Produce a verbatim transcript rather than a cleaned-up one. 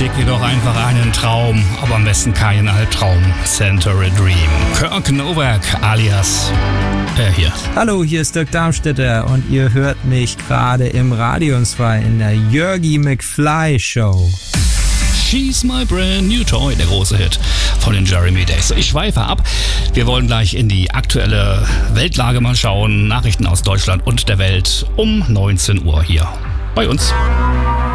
Schick mir doch einfach einen Traum, aber am besten keinen Albtraum. Center a Dream. Kirk Novak alias er hier. Hallo, hier ist Dirk Darmstädter und ihr hört mich gerade im Radio und zwar in der Jörgi McFly Show. She's My Brand New Toy, der große Hit von den Jeremy Days. Ich schweife ab. Wir wollen gleich in die aktuelle Weltlage mal schauen. Nachrichten aus Deutschland und der Welt um neunzehn Uhr hier bei uns.